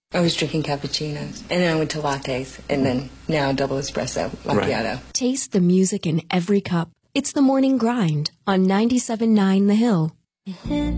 I was drinking cappuccinos, and then I went to lattes, and then now double espresso macchiato. Right. Taste the music in every cup. It's the Morning Grind on 97.9 The Hill.